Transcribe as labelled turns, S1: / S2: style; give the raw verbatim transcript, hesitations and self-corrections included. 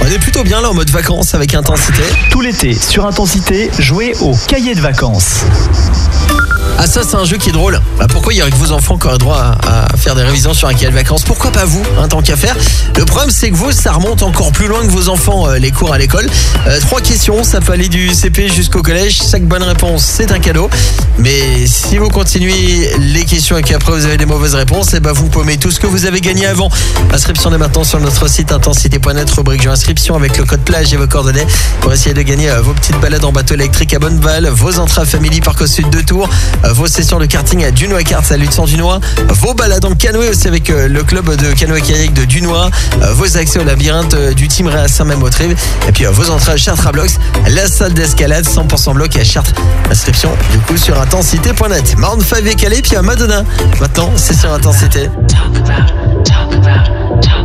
S1: On est plutôt bien là en mode vacances avec Intensité.
S2: Tout l'été, sur Intensité, jouez au cahier de vacances.
S1: Ah ça c'est un jeu qui est drôle. Bah, pourquoi il y aurait que vos enfants qui auraient droit à, à faire des révisions sur un cahier de vacances? Pourquoi pas vous, hein, tant qu'à faire? Le problème c'est que vous, ça remonte encore plus loin que vos enfants, euh, les cours à l'école. Euh, trois questions, ça peut aller du C P jusqu'au collège. Chaque bonne réponse c'est un cadeau. Mais si vous continuez les questions et qu'après vous avez des mauvaises réponses, et bah vous paumez tout ce que vous avez gagné avant. Inscription dès maintenant sur notre site intensité point net, rubrique jeu inscription avec le code plage et vos coordonnées pour essayer de gagner euh, vos petites balades en bateau électrique à Bonneval, vos entrées à Family Parc au sud de Tours, euh, vos sessions de karting à Dunois Kart à Lutzen-Dunois, vos balades en canoë aussi avec euh, le club de canoë-kayak de Dunois, euh, vos accès au labyrinthe euh, du Timeret à Saint-Même-au-Trèves et puis euh, vos entrées à Chartres à Blox, la salle d'escalade cent pour cent bloc à Chartres. Inscription du coup sur intensité point net. Maroon cinq est calé, puis à Madonna. Maintenant c'est sur Intensité.
S3: Talk about, talk about, talk